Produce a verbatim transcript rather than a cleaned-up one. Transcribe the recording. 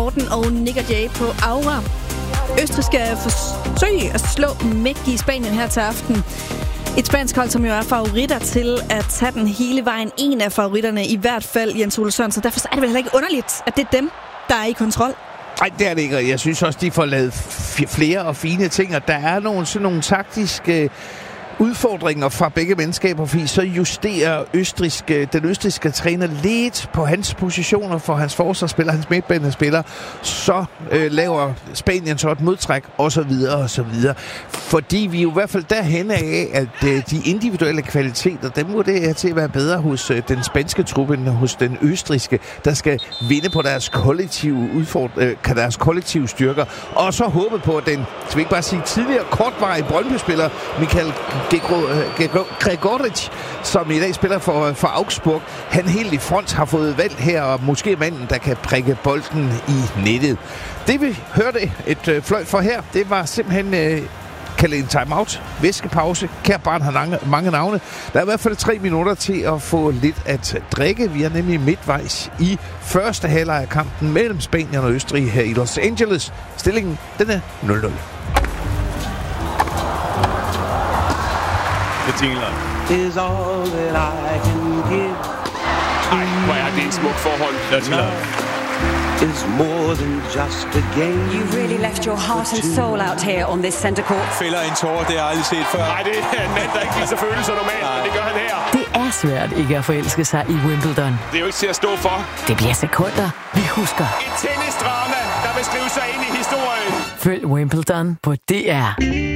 Morten og Nick og Jay på Aura. Østrig skal forsøge at slå mægtige Spanien her til aften. Et spansk hold, som jo er favoritter til at tage den hele vejen. En af favoritterne i hvert fald, Jens Ole Sørensen. Så derfor er det vel heller ikke underligt, at det er dem, der er i kontrol. Nej, det er det ikke. Jeg synes også, de får lavet f- flere og fine ting, og der er nogle, sådan nogle taktiske udfordringer fra begge mandskaber, fordi så justerer østriske, den østrigske træner lidt på hans positioner for hans forsvarsspiller, hans midtbanespiller, så øh, laver Spanien så et modtræk, og så videre, og så videre. Fordi vi er jo i hvert fald derhen af, at øh, de individuelle kvaliteter, dem vurderer til at være bedre hos øh, den spanske truppe end hos den østrigske, der skal vinde på deres kollektive udfordring, øh, deres kollektive styrker, og så håbe på, at den, skal vi ikke bare sige, tidligere kortvarige Brøndby-spiller, Michael Gregoric, som i dag spiller for, for Augsburg, han helt i front har fået valg her, og måske manden, der kan prikke bolden i nettet. Det vi hørte et øh, fløjt for her, det var simpelthen øh, kaldet en timeout, væskepause. Kære barn har mange, mange navne. Der er i hvert fald tre minutter til at få lidt at drikke. Vi er nemlig midtvejs i første halvleg af kampen mellem Spanien og Østrig her i Los Angeles. Stillingen, den er nul nul. Is all that I can give. Ej, hvor er det et smukt forhold. Is more than just a game. You really left your heart and soul out here on this center court. Fælder en tårer, det har jeg aldrig set før. Nej, det er en mand, der ikke viser følelser normalt, men det gør han her. Det er svært ikke at forelske sig i Wimbledon. Det er jo ikke til at stå for. Det bliver sekunder, vi husker. Et tennisdrama, der vil skrive sig ind i historien. Følg Wimbledon på D R.